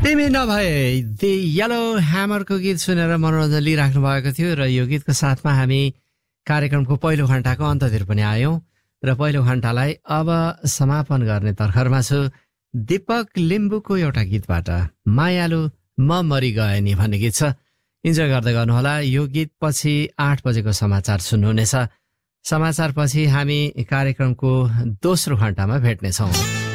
तिमी नभए the yellow ह्यामरको गीत सुनेर मनोरञ्जन लिइराख्नु भएको थियो र यो गीतको साथमा हामी कार्यक्रमको पहिलो घण्टाको अन्ततिर पनि आयौँ र पहिलो घण्टालाई अब समापन गर्ने तर्खरमा छु दीपक लिम्बुको एउटा गीतबाट मायालु म मरि गए नि भन्ने गीत छ। इन्जोय गर्दै गर्नुहोला। यो गीत पछि 8 बजेको समाचार सुन्नुहुनेछ। समाचार पछि हामी कार्यक्रमको दोस्रो घण्टामा भेट्नेछौँ।